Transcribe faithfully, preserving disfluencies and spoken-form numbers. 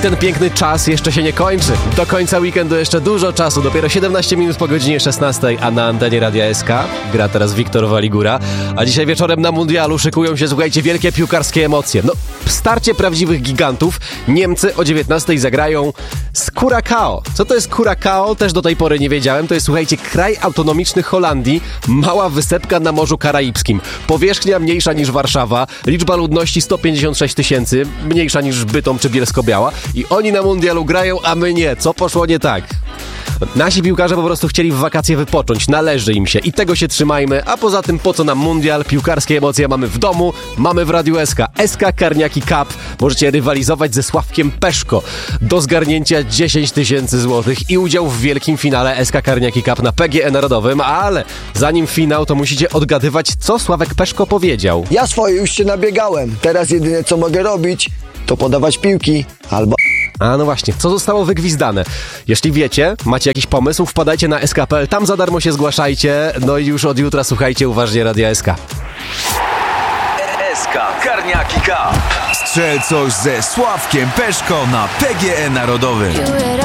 ten piękny czas jeszcze się nie kończy. Do końca weekendu jeszcze dużo czasu, dopiero siedemnaście minut po godzinie szesnastej, a na antenie Radia S K gra teraz Wiktor Waligura. A dzisiaj wieczorem na mundialu szykują się, słuchajcie, wielkie piłkarskie emocje. No, starcie prawdziwych gigantów. Niemcy o dziewiętnastej zagrają z Curaçao. Co to jest Curaçao? Też do tej pory nie wiedziałem. To jest, słuchajcie, kraj autonomiczny Holandii, mała wysepka na Morzu Karaibskim. Powierzchnia mniejsza niż Warszawa, liczba ludności sto pięćdziesiąt sześć tysięcy, mniejsza niż Bytom czy Bielsko-Biała. I oni na mundialu grają, a my nie. Co poszło nie tak? Nasi piłkarze po prostu chcieli w wakacje wypocząć, należy im się i tego się trzymajmy, a poza tym po co nam mundial? Piłkarskie emocje mamy w domu, mamy w Radiu S K. S K Karniaki Cup. Możecie rywalizować ze Sławkiem Peszko. Do zgarnięcia dziesięć tysięcy złotych i udział w wielkim finale S K Karniaki Cup na P G E Narodowym, ale zanim finał, to musicie odgadywać, co Sławek Peszko powiedział. Ja swoje już się nabiegałem, teraz jedyne co mogę robić, to podawać piłki albo... A no właśnie, co zostało wygwizdane? Jeśli wiecie, macie jakiś pomysł, wpadajcie na S K kropka P L, tam za darmo się zgłaszajcie, no i już od jutra słuchajcie uważnie Radia S K. S K Karniaki Cup. Strzel coś ze Sławkiem Peszko na P G E Narodowym.